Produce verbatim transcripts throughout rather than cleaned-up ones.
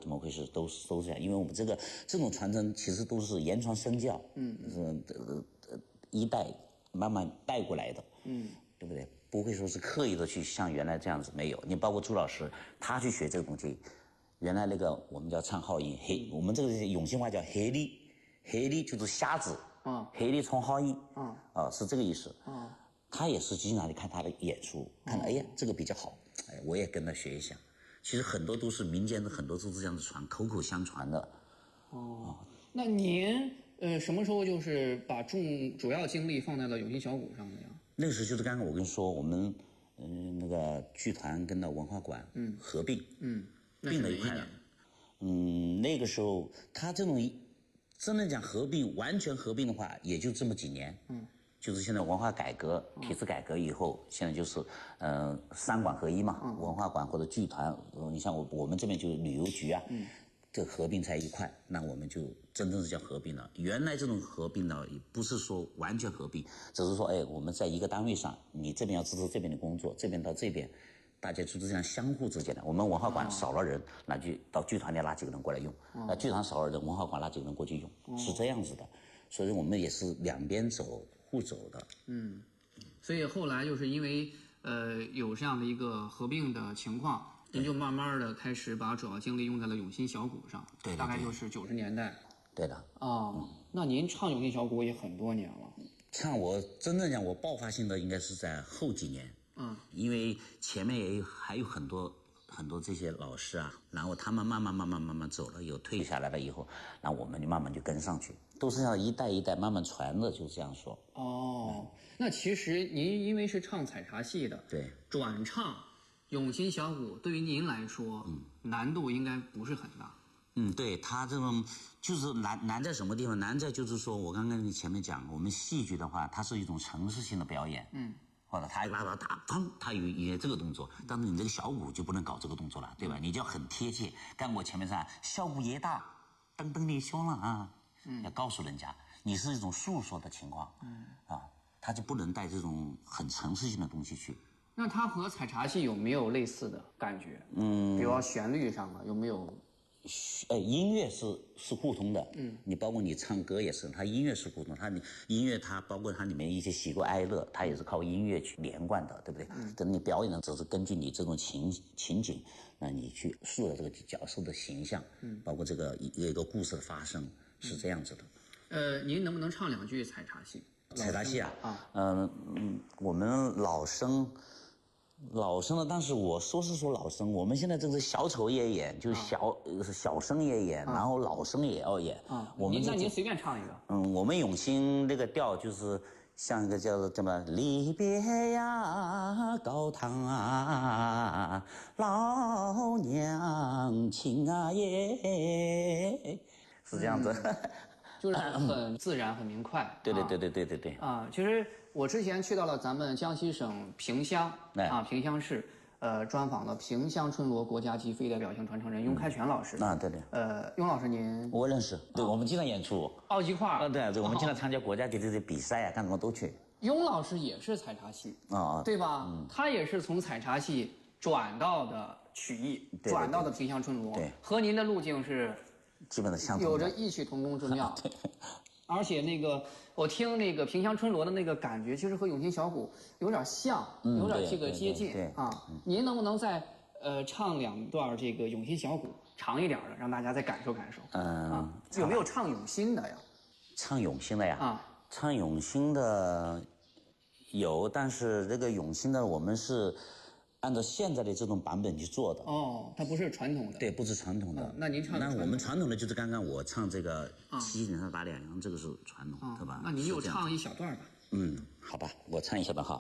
怎么回事，都是都是这样。因为我们这个这种传承其实都是言传身教，嗯，是呃呃一代慢慢带过来的，嗯，对不对？不会说是刻意的去像原来这样子，没有。你包括朱老师，他去学这个东西，原来那个我们叫唱好音黑，我们这个永兴话叫黑里，黑里就是瞎子，啊，黑里唱好音，啊，啊是这个意思，啊。他也是经常去看他的演出，看到哎呀这个比较好，哎我也跟他学一下。其实很多都是民间的，很多都是这样子传，口口相传的。 哦，那您呃什么时候就是把重主要精力放在了永兴小鼓上的呀？ 那个时候就是刚刚我跟你说，我们嗯、呃、那个剧团跟那文化馆嗯合并，嗯并了一块了。嗯，那个时候他这种真的讲合并，完全合并的话，也就这么几年。嗯。就是现在文化改革、体制改革以后，嗯、现在就是，呃，三馆合一嘛，嗯、文化馆或者剧团，呃、你像我我们这边就是旅游局啊，嗯，这合并在一块，那我们就真正是叫合并了。原来这种合并呢，也不是说完全合并，只是说，哎，我们在一个单位上，你这边要支持这边的工作，这边到这边，大家就是这样相互之间的。我们文化馆少了人，那就到剧团里拉几个人过来用；那、嗯、剧团少了人，文化馆拉几个人过去用，嗯、是这样子的。所以我们也是两边走。互走的， 嗯，所以后来就是因为呃有这样的一个合并的情况，您就慢慢的开始把主要精力用在了永兴小鼓上， 对， 大概就是九十年代， 对的啊、哦嗯，那您唱永兴小鼓也很多年了， 唱我真正讲我爆发性的应该是在后几年，嗯，因为前面也有还有很多。很多这些老师啊，然后他们慢慢慢慢慢慢走了，有退下来了以后，那我们就慢慢就跟上去，都是这样一代一代慢慢传的，就这样说。 哦，嗯、那其实您因为是唱采茶戏的， 对， 转唱永兴小鼓对于您来说，嗯，难度应该不是很大。 嗯，对，他这种就是难难在什么地方？难在就是说我刚刚你前面讲，我们戏剧的话，它是一种程式性的表演，嗯。或者他拉拉打砰，他有有这个动作，但是你这个小鼓就不能搞这个动作了，对吧？你就要很贴切。刚我前面说，小鼓也大，噔噔你凶了啊，嗯，要告诉人家你是一种诉说的情况，嗯啊，他就不能带这种很程式性的东西去。 那它和采茶戏有没有类似的感觉？嗯，比如说旋律上的有没有？ 呃，音乐是是互通的，嗯，你包括你唱歌也是，它音乐是互通，它音乐它包括它里面一些喜怒哀乐，它也是靠音乐去连贯的，对不对？嗯，等你表演的只是根据你这种情情景，那你去塑造这个角色的形象，嗯，包括这个一一个故事的发生是这样子的。 呃，您能不能唱两句采茶戏？ 采茶戏啊，啊，嗯嗯，我们老生。老生的，但是我说是说老生，我们现在这个小丑也演，就是小、啊、小生也演，啊、然后老生也要演。啊，我们那您随便唱一个。 嗯，我们永兴这个调就是像一个叫做什么离别呀，高堂啊，老娘亲啊耶，是这样子。嗯就是很自然、很明快。 对对对对对对对。 啊，其实我之前去到了咱们江西省萍乡啊，萍乡市，呃，专访了萍乡春锣国家级非代表性传承人雍开全老师。 啊，对对。 呃，雍老师您我认识，对，我们经常演出。 哦，一块儿。 啊，对，对，我们经常参加国家级的这些比赛啊，干什么都去。 雍老师也是采茶戏啊，对吧？嗯，他也是从采茶戏转到的曲艺，转到的萍乡春锣， 对， 和您的路径是。 基本的相同， 有着异曲同工之妙。对，而且那个我听那个萍乡春锣的那个感觉，其实和永兴小鼓有点像，嗯、有点这个接近啊。您能不能再呃唱两段这个永兴小鼓长一点的，让大家再感受感受？嗯、啊，有没有唱永兴的呀？ 唱永兴的呀？啊，唱永兴的有，但是这个永兴的我们是。按照现在的这种版本去做的哦，它不是传统的， 对，不是传统的。 哦、那您唱的， 那我们传统的就是刚刚我唱这个七零三打两烊，这个是传统， 哦、 对吧？ 那您就唱一小段吧。 嗯，好吧，我唱一小段哈。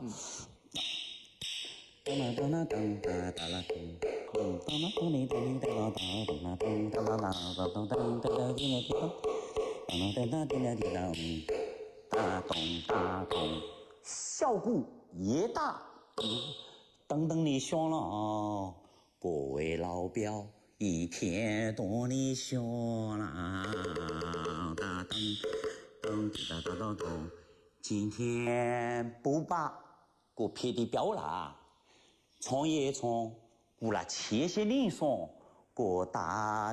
小鼓也大。噔噔的响了，各位老表，一天多的响啦，哒噔噔哒哒哒哒，今天不把个撇的表啦，唱也唱，过来切些脸上，个大。